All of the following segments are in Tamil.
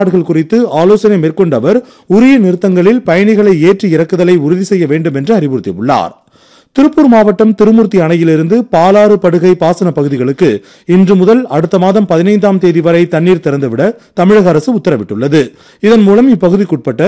குறித்து ஆலோசனை மேற்கொண்ட அவர் உரிய நிறுத்தங்களில் பயணிகளை ஏற்றி இறக்குதலை உறுதி செய்ய வேண்டும் என்று அறிவுறுத்தியுள்ளார். திருப்பூர் மாவட்டம் திருமூர்த்தி அணையிலிருந்து பாலாறு படுகை பாசன பகுதிகளுக்கு இன்று முதல் அடுத்த மாதம் 15ஆம் தேதி வரை தண்ணீர் திறந்துவிட தமிழக அரசு உத்தரவிட்டுள்ளது. இதன் மூலம் இப்பகுதிக்குட்பட்ட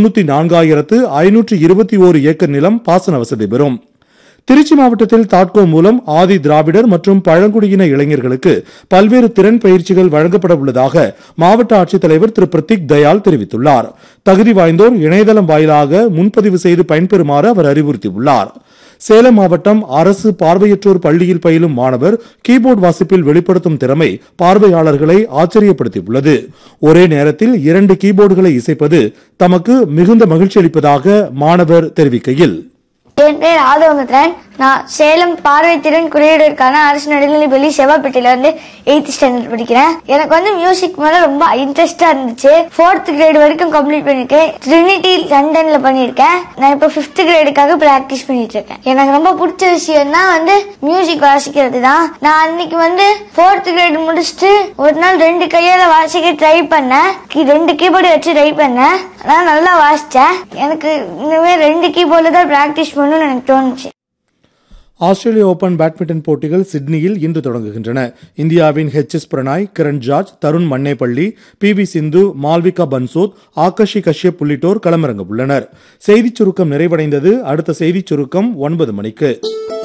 94,521 ஏக்கர் நிலம் பாசன வசதி பெறும். திருச்சி மாவட்டத்தில் தாட்கோ மூலம் ஆதி திராவிடர் மற்றும் பழங்குடியின இளைஞர்களுக்கு பல்வேறு திறன் பயிற்சிகள் வழங்கப்பட உள்ளதாக மாவட்ட ஆட்சித்தலைவர் திரு பிரதீக் தயாள் தெரிவித்துள்ளார். தகுதி வாய்ந்தோர் இணையதளம் வாயிலாக முன்பதிவு செய்து பயன்பெறுமாறு அவர் அறிவுறுத்தியுள்ளார். சேலம் மாவட்டம் அரசு பார்வையற்றோர் பள்ளியில் பயிலும் மாணவர் கீபோர்டு வாசிப்பில் வெளிப்படுத்தும் திறமை பார்வையாளர்களை ஆச்சரியப்படுத்தியுள்ளது. ஒரே நேரத்தில் 2 கீபோர்டுகளை இசைப்பது தமக்கு மிகுந்த மகிழ்ச்சி அளிப்பதாக மாணவர் தெரிவிக்கையில், என் பேர் ஆதவமித்ரன். நான் சேலம் பார்வை திறன் குறியீடுக்கான அரசு நடுநிலைப்பள்ளி செவ்வாப்பேட்டையில 8th ஸ்டாண்டர்ட் படிக்கிறேன். எனக்கு மியூசிக் மேல ரொம்ப இன்ட்ரெஸ்டா இருந்துச்சு. 4th கிரேட் வரைக்கும் கம்ப்ளீட் பண்ணிருக்கேன். ட்ரினிட்டி லண்டன்ல பண்ணிருக்கேன். நான் இப்ப 5th கிரேடுக்காக பிராக்டிஸ் பண்ணிட்டு இருக்கேன். எனக்கு ரொம்ப பிடிச்ச விஷயம்னா மியூசிக் வாசிக்கிறது தான். நான் அன்னைக்கு 4th கிரேட் முடிச்சுட்டு ஒரு நாள் 2 கையால வாசிக்க ட்ரை பண்ணேன். 2 கீபோர்டு வச்சு ட்ரை பண்ணேன். நான் நல்லா வாசிச்சேன். எனக்கு இனிமே 2 கீபோர்டு தான் பிராக்டிஸ் பண்ணணும்னு எனக்கு தோணுச்சு. ஆஸ்திரேலிய ஓபன் பேட்மிண்டன் போட்டிகள் சிட்னியில் இன்று தொடங்குகின்றன. இந்தியாவின் HS Prannoy, Kiran George, Tarun Mannepalli, PV சிந்து, மால்விகா பன்சோத், ஆகாஷி கஷ்யப் உள்ளிட்டோர் களமிறங்க உள்ளனர். செய்திச் சுருக்கம் நிறைவடைந்தது. அடுத்த செய்திச் சுருக்கம் 9 மணிக்கு.